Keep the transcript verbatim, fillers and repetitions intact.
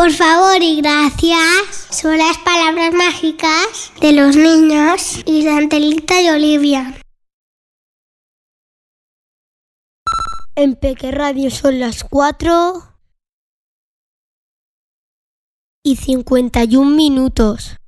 Por favor y gracias son las palabras mágicas de los niños y de Angelita y Olivia. En Peque Radio son las cuatro y cincuenta y un minutos.